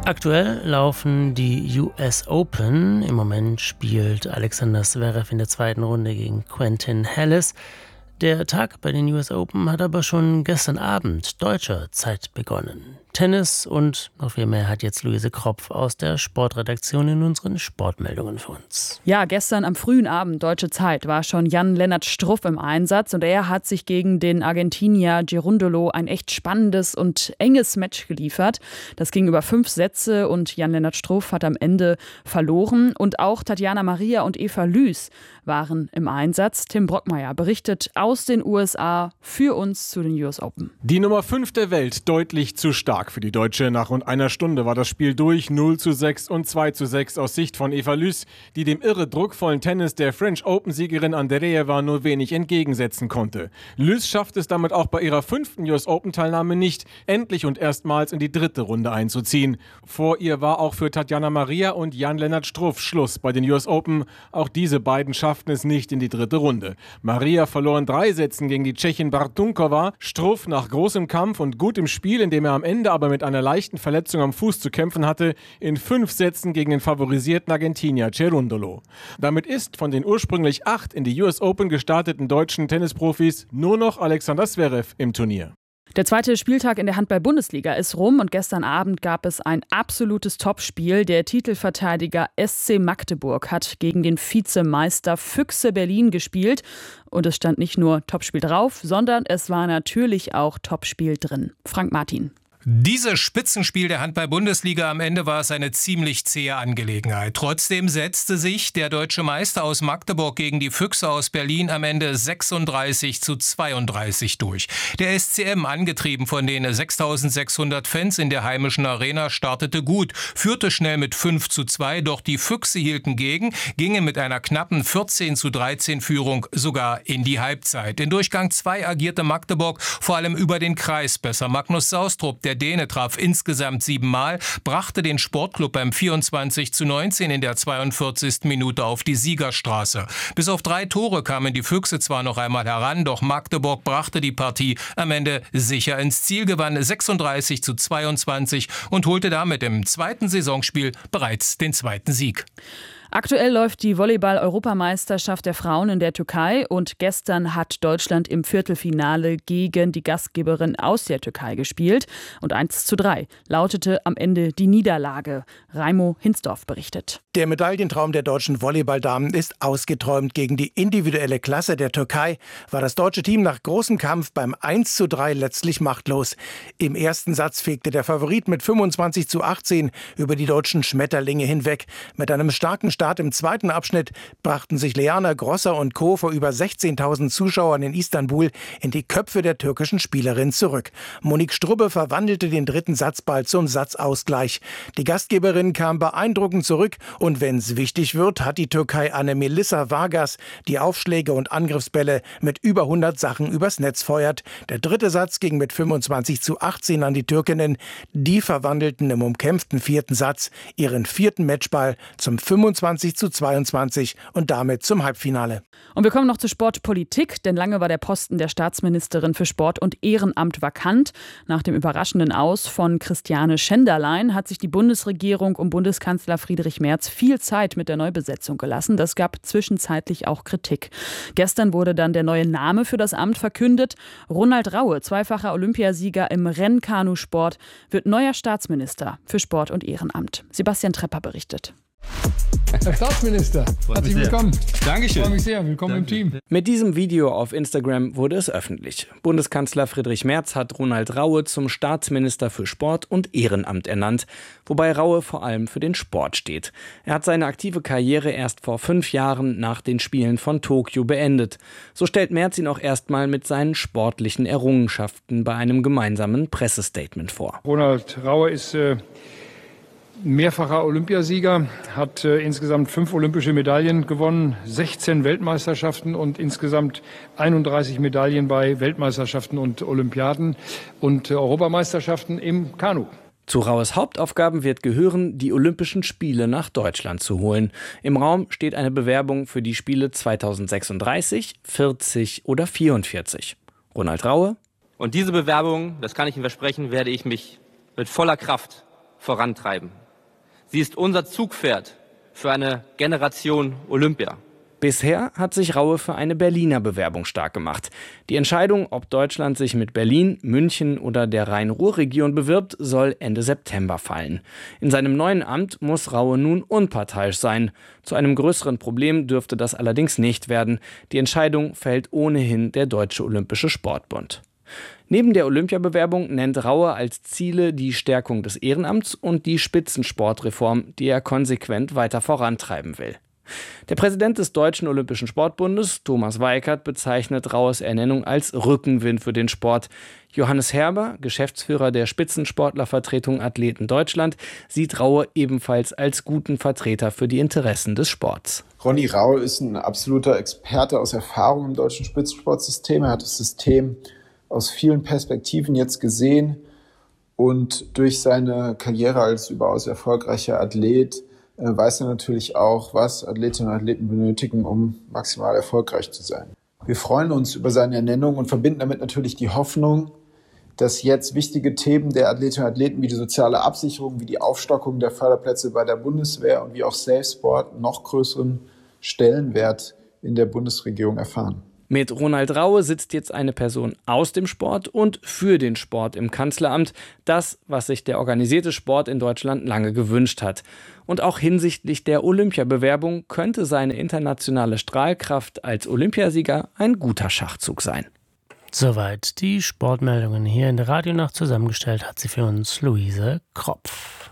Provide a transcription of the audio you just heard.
Aktuell laufen die US Open. Im Moment spielt Alexander Zverev in der zweiten Runde gegen Quentin Halys. Der Tag bei den US Open hat aber schon gestern Abend deutscher Zeit begonnen. Tennis und noch viel mehr hat jetzt Luise Kropf aus der Sportredaktion in unseren Sportmeldungen für uns. Ja, gestern am frühen Abend deutsche Zeit war schon Jan-Lennart Struff im Einsatz und er hat sich gegen den Argentinier Cerúndolo ein echt spannendes und enges Match geliefert. Das ging über 5 Sätze und Jan-Lennart Struff hat am Ende verloren und auch Tatjana Maria und Eva Lüß waren im Einsatz. Tim Brockmeier berichtet aus den USA für uns zu den US Open. Die Nummer 5 der Welt deutlich zu stark für die Deutsche. Nach rund einer Stunde war das Spiel durch. 0:6 und 2:6 aus Sicht von Eva Lüß, die dem irre druckvollen Tennis der French Open-Siegerin Andreeva nur wenig entgegensetzen konnte. Lüß schafft es damit auch bei ihrer 5. US Open-Teilnahme nicht, endlich und erstmals in die 3. Runde einzuziehen. Vor ihr war auch für Tatjana Maria und Jan-Lennart Struff Schluss bei den US Open. Auch diese beiden schafften es nicht in die 3. Runde. Maria verlor in 3 Sätzen gegen die Tschechin Bartunkova. Struff nach großem Kampf und gutem Spiel, in dem er am Ende aber mit einer leichten Verletzung am Fuß zu kämpfen hatte, in 5 Sätzen gegen den favorisierten Argentinier Cerúndolo. Damit ist von den ursprünglich 8 in die US Open gestarteten deutschen Tennisprofis nur noch Alexander Zverev im Turnier. Der zweite Spieltag in der Handball-Bundesliga ist rum und gestern Abend gab es ein absolutes Topspiel. Der Titelverteidiger SC Magdeburg hat gegen den Vizemeister Füchse Berlin gespielt. Und es stand nicht nur Topspiel drauf, sondern es war natürlich auch Topspiel drin. Frank Martin. Dieses Spitzenspiel der Handball-Bundesliga, am Ende war es eine ziemlich zähe Angelegenheit. Trotzdem setzte sich der deutsche Meister aus Magdeburg gegen die Füchse aus Berlin am Ende 36:32 durch. Der SCM, angetrieben von den 6.600 Fans in der heimischen Arena, startete gut, führte schnell mit 5:2, doch die Füchse hielten gegen, gingen mit einer knappen 14:13 Führung sogar in die Halbzeit. In Durchgang 2 agierte Magdeburg vor allem über den Kreis besser. Magnus Saustrup, der Däne, traf insgesamt 7 Mal, brachte den Sportclub beim 24:19 in der 42. Minute auf die Siegerstraße. Bis auf 3 Tore kamen die Füchse zwar noch einmal heran, doch Magdeburg brachte die Partie am Ende sicher ins Ziel, gewann 36:22 und holte damit im zweiten Saisonspiel bereits den 2. Sieg. Aktuell läuft die Volleyball-Europameisterschaft der Frauen in der Türkei und gestern hat Deutschland im Viertelfinale gegen die Gastgeberin aus der Türkei gespielt und 1:3 lautete am Ende die Niederlage. Raimo Hinsdorf berichtet. Der Medaillentraum der deutschen Volleyballdamen ist ausgeträumt. Gegen die individuelle Klasse der Türkei war das deutsche Team nach großem Kampf beim 1:3 letztlich machtlos. Im ersten Satz fegte der Favorit mit 25:18 über die deutschen Schmetterlinge hinweg. Mit einem starken Start im zweiten Abschnitt brachten sich Leana Grosser und Co. vor über 16.000 Zuschauern in Istanbul in die Köpfe der türkischen Spielerin zurück. Monique Strubbe verwandelte den dritten Satzball zum Satzausgleich. Die Gastgeberin kam beeindruckend zurück und wenn es wichtig wird, hat die Türkei Anne-Melissa Vargas die Aufschläge und Angriffsbälle mit über 100 Sachen übers Netz feuert. Der dritte Satz ging mit 25:18 an die Türkinnen. Die verwandelten im umkämpften 4. Satz ihren 4. Matchball zum 25:22 und damit zum Halbfinale. Und wir kommen noch zur Sportpolitik, denn lange war der Posten der Staatsministerin für Sport und Ehrenamt vakant. Nach dem überraschenden Aus von Christiane Schenderlein hat sich die Bundesregierung um Bundeskanzler Friedrich Merz viel Zeit mit der Neubesetzung gelassen. Das gab zwischenzeitlich auch Kritik. Gestern wurde dann der neue Name für das Amt verkündet. Ronald Raue, zweifacher Olympiasieger im Rennkanusport, wird neuer Staatsminister für Sport und Ehrenamt. Sebastian Trepper berichtet. Herr Staatsminister, herzlich willkommen. Dankeschön. Ich freue mich sehr. Willkommen im Team. Mit diesem Video auf Instagram wurde es öffentlich. Bundeskanzler Friedrich Merz hat Ronald Raue zum Staatsminister für Sport und Ehrenamt ernannt, wobei Raue vor allem für den Sport steht. Er hat seine aktive Karriere erst vor 5 Jahren nach den Spielen von Tokio beendet. So stellt Merz ihn auch erstmal mit seinen sportlichen Errungenschaften bei einem gemeinsamen Pressestatement vor. Ronald Raue ist mehrfacher Olympiasieger, hat insgesamt 5 olympische Medaillen gewonnen, 16 Weltmeisterschaften und insgesamt 31 Medaillen bei Weltmeisterschaften und Olympiaden und Europameisterschaften im Kanu. Zu Raues Hauptaufgaben wird gehören, die Olympischen Spiele nach Deutschland zu holen. Im Raum steht eine Bewerbung für die Spiele 2036, 40 oder 44. Ronald Raue. Und diese Bewerbung, das kann ich Ihnen versprechen, werde ich mich mit voller Kraft vorantreiben. Sie ist unser Zugpferd für eine Generation Olympia. Bisher hat sich Raue für eine Berliner Bewerbung stark gemacht. Die Entscheidung, ob Deutschland sich mit Berlin, München oder der Rhein-Ruhr-Region bewirbt, soll Ende September fallen. In seinem neuen Amt muss Raue nun unparteiisch sein. Zu einem größeren Problem dürfte das allerdings nicht werden. Die Entscheidung fällt ohnehin der Deutsche Olympische Sportbund. Neben der Olympiabewerbung nennt Raue als Ziele die Stärkung des Ehrenamts und die Spitzensportreform, die er konsequent weiter vorantreiben will. Der Präsident des Deutschen Olympischen Sportbundes, Thomas Weikert, bezeichnet Raues Ernennung als Rückenwind für den Sport. Johannes Herber, Geschäftsführer der Spitzensportlervertretung Athleten Deutschland, sieht Raue ebenfalls als guten Vertreter für die Interessen des Sports. Ronny Raue ist ein absoluter Experte aus Erfahrung im deutschen Spitzensportsystem. Er hat das System aus vielen Perspektiven jetzt gesehen und durch seine Karriere als überaus erfolgreicher Athlet weiß er natürlich auch, was Athletinnen und Athleten benötigen, um maximal erfolgreich zu sein. Wir freuen uns über seine Ernennung und verbinden damit natürlich die Hoffnung, dass jetzt wichtige Themen der Athletinnen und Athleten wie die soziale Absicherung, wie die Aufstockung der Förderplätze bei der Bundeswehr und wie auch Safe Sport noch größeren Stellenwert in der Bundesregierung erfahren. Mit Ronald Raue sitzt jetzt eine Person aus dem Sport und für den Sport im Kanzleramt. Das, was sich der organisierte Sport in Deutschland lange gewünscht hat. Und auch hinsichtlich der Olympiabewerbung könnte seine internationale Strahlkraft als Olympiasieger ein guter Schachzug sein. Soweit die Sportmeldungen hier in der Radionacht. Zusammengestellt hat sie für uns Luise Kropf.